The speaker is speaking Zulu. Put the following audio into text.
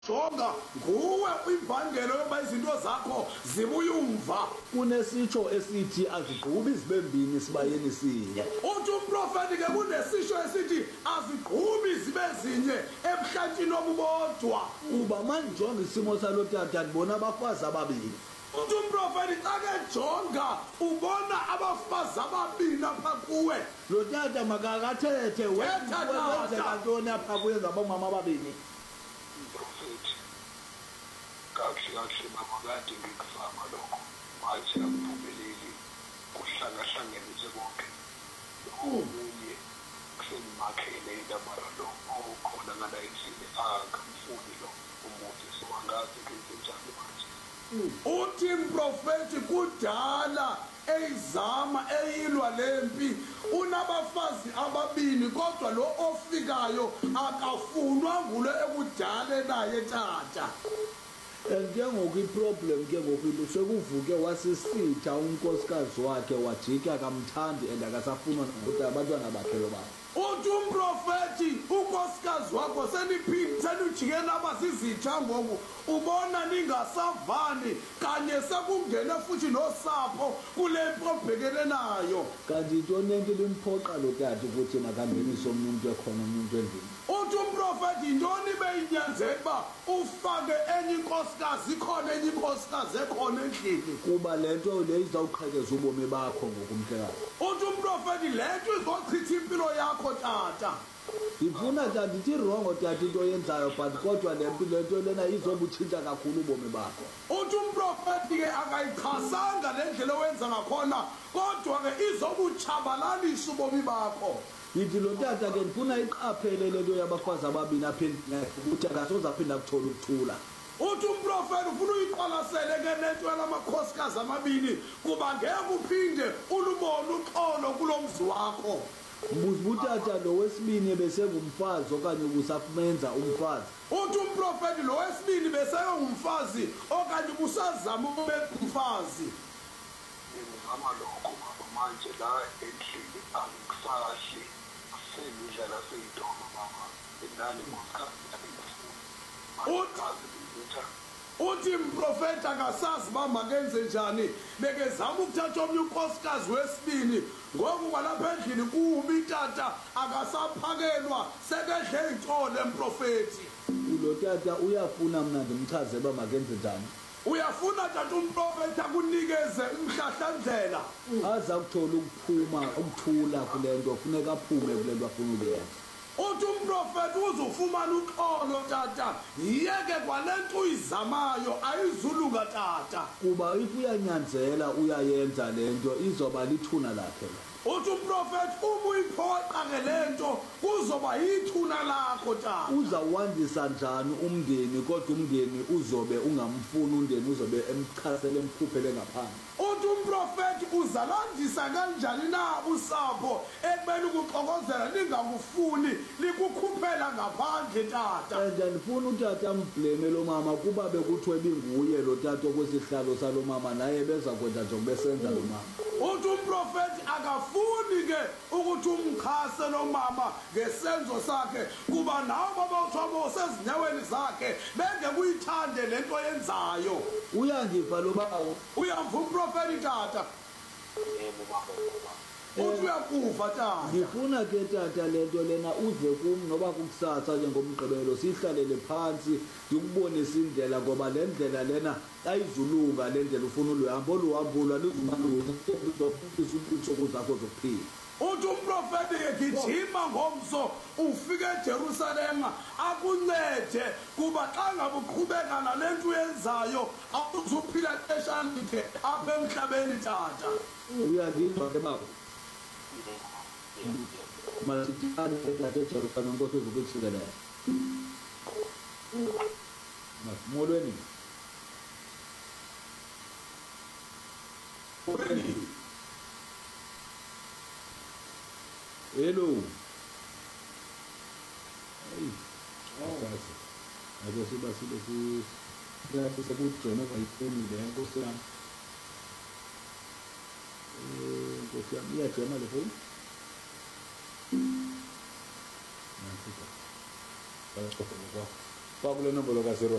jonga nguwe imbangelo yokuba izinto zakho zibuye umva. Kunesitsho esithi azigqubi zibembini sibayeni sinye. Uthi umprofeti ke kunesisho esithi azigqubi zibe zinye emhlantshini obubodwa. Uba manjonga isimo salo tata ndibona abafazi ababili. Uthi umprofeti xa ke jonga ubona abafazi ababini apha kuwe. Lo tata makakathethe wenzeka ntoni apha kuye ngabomama ababini. Umprofeti kakuhle babakade ngikufama lokho wathi akuphumeleli kuhlangahlanganise konke omunye kusenimakhele indabara lo okhona ngala ethile akamfuni lo umuthi siwangazi ngenzenjani manje. Uthi umprofeti kudala eyizama eyilwa lempi unabafazi ababini kodwa lo ofikayo akafunwa ngulo ekudala naye tata. Njengoku iproblem ke ngoku sekuvuke wasisitha unkosikazi wakhe wajika akamthandi and akasafunwa ukuthi abantwana bakhe lo baba. Uthi umprofeti unkosikazi wakho senijike nabasizitha ngoku ubona ningasavani kanye sekungena futhi nosapho kule probhekele nayo. Kanti intoni into limphoqa lo tata ukuthi makangenise omnye umuntu ekhona umuntu endlini. Uthi umprofeti intoni beyinyanzela uba ufake enye inkosikazi ikhona enye inkosikazi ekhona endlini. Kuba le nto le izawuqhekeza ubomi bakho ngokumhlekayo. Uthi umprofeti le nto izochitha impilo yakho tata. Ndifuna tata ndithi rongo tata into oyenzayo but kodwa le nto lena izobutshintsha kakhulu ubomi bakho. Uthi umprofeti ke akayichasanga le ndlela owenza ngakhona kodwa ke izobutshabalalisa ubomi bakho. Yithi lo tata ke ndifuna iqaphele le nto yabafazi ababini apha endlini ukuthi akasoze aphinda kuthola ukuthula. Uthi umprofeti ufuna uyiqwalasele ke lento yalamakhosikazi amabini kuba ngeke uphinde ulubone uxolo kulo mzi wakho. Mbuza ubutata lo wesibini besengumfazi okanye ubusafumenza umfazi. Uthi umprofeti lo wesibini besengumfazi okanye busazama ube umfazi. Ngizama lokho manje la endlini angisahli senidlala seyidoma mama endani uthi umprofeti akasazi uba makenze njani bekezama ukuthatha omnye unkosikazi wesibini ngoku kwalapha endlini kubi tata akasaphakelwa sekedle iy'ntolo emprofeti. Lo tata uyafuna mna ndimchaze uba makenze njani. Uyafuna tata umprofeti akunikeze umhlahlandlela aza kuthola ukuthula kule nto funeka aphume kule nto afuna ukuyenza. Uthi umprofeti uzufumana uxolo tata yeke kwale nto uyizamayo ayizulunga tata. Kuba if uyanyanzela uyayenza le nto izoba lithuna lakhe. Uthi umprofeti uma uyiphoqa ke le nto kuzoba yithuna lakho tata. Uzawandisa njani umndeni kodwa umndeni uzobe ungamfuni umndeni uzobe emchasele emkhuphele ngaphandle. Uthi umprofeti uzalandisa kanjani na usapho ekubeni ukuxokozela ningakufuni likukhuphela ngaphandle tata. And ndifuna utata ambleme lo mama kuba bekuthiwe binguye lo tata okwesihlalo salo mama naye beza kwenza njengoba besenza lo mama. Uthi umprofeti akafuni ke ukuthi umkhase lo mama ngesenzo sakhe kuba nawo babawuthwa sezinyaweni zakhe benge kuyithande le nto yenzayo. Uyandiva lo bawo. Uyamva umprofeti tata. Yebo baba. Uthi uyakuva tata. Ngifuna ke tata le nto lena uze kum noba kukusasa njengomgqibelo sihlalele phansi ndikubonise indlela ngoba le ndlela lena ayizulunga le ndlela ufuna uluhambo lwaluzumalunga uzofundisa iintsuku zakho zokuphila. Uthi umprofeti egijima ngomso ufike eJerusalema akuncede kuba xa ngabe uqhubeka nale nto uyenzayo awuzuphila ixesha elide apha emhlabeni tata. Uyandiva ke baba. Masithane tata eJerusalema nkosi uzokutshikelela. Molweni. Hello. Hey. Awukazi. Ake siba sekujona kwayiphenile nkosi yami. Nkosi yami iyajama le phone. Nansi. Bayaqoqa ngokwakho. fakule nombolo ka-0